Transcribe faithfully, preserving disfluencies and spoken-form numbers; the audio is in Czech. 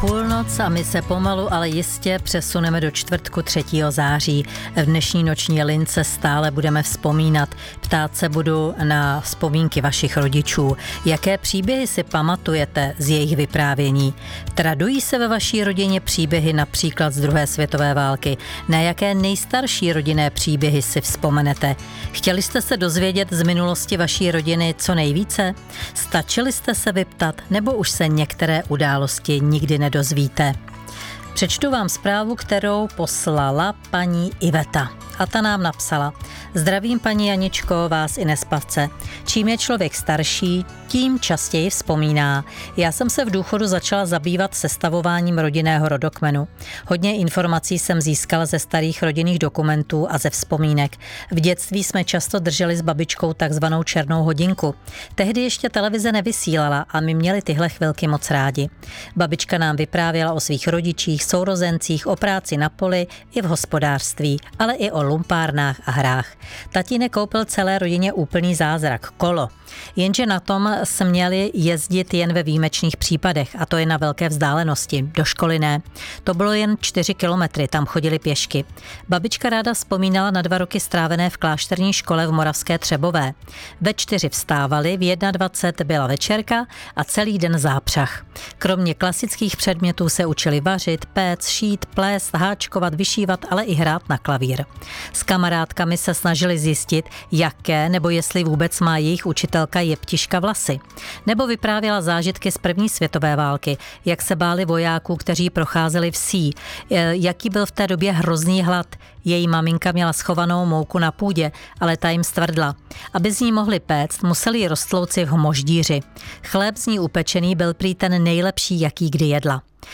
Půlnoc a my se pomalu, ale jistě přesuneme do čtvrtku třetího září. V dnešní noční lince stále budeme vzpomínat. Ptát se budu na vzpomínky vašich rodičů. Jaké příběhy si pamatujete z jejich vyprávění? Tradují se ve vaší rodině příběhy například z druhé světové války? Na jaké nejstarší rodinné příběhy si vzpomenete? Chtěli jste se dozvědět z minulosti vaší rodiny co nejvíce? Stačili jste se vyptat, nebo už se některé události nikdy nedozvíte? Přečtu vám zprávu, kterou poslala paní Iveta. A ta nám napsala: Zdravím, paní Janičko, vás i nespavce. Čím je člověk starší, tím častěji vzpomíná. Já jsem se v důchodu začala zabývat sestavováním rodinného rodokmenu. Hodně informací jsem získala ze starých rodinných dokumentů a ze vzpomínek. V dětství jsme často drželi s babičkou takzvanou černou hodinku. Tehdy ještě televize nevysílala a my měli tyhle chvilky moc rádi. Babička nám vyprávěla o svých rodičích, sourozencích, o práci na poli i v hospodářství, ale i o lumpárnách a hrách. Tatínek koupil celé rodině úplný zázrak, kolo. Jenže na tom směli jezdit jen ve výjimečných případech, a to je na velké vzdálenosti. Do školy ne. To bylo jen čtyři kilometry, tam chodili pěšky. Babička ráda vzpomínala na dva roky strávené v klášterní škole v Moravské Třebové. Ve čtyři vstávali, v dvacet jedna byla večerka a celý den zápřah. Kromě klasických předmětů se učili vařit, péct, šít, plést, háčkovat, vyšívat, ale i hrát na klavír. S kamarádkami se snažili zjistit, jaké nebo jestli vůbec má jejich učitelka Jeptiška vlasy. Nebo vyprávěla zážitky z první světové války, jak se báli vojáků, kteří procházeli vsí, jaký byl v té době hrozný hlad. Její maminka měla schovanou mouku na půdě, ale ta jim stvrdla. Aby z ní mohli péct, museli ji roztlouci v hmoždíři. Chléb z ní upečený byl prý ten nejlepší, jaký kdy jedla.